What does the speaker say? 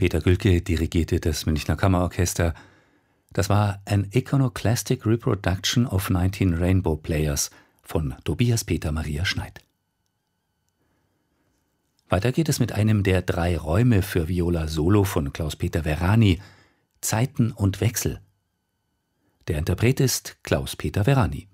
Peter Gülke dirigierte das Münchner Kammerorchester. Das war An Iconoclastic Reproduction of 19 Rainbow Players von Tobias Peter Maria Schneid. Weiter geht es mit einem der 3 Räume für Viola Solo von Klaus-Peter Verani, Zeiten und Wechsel. Der Interpret ist Klaus-Peter Verani.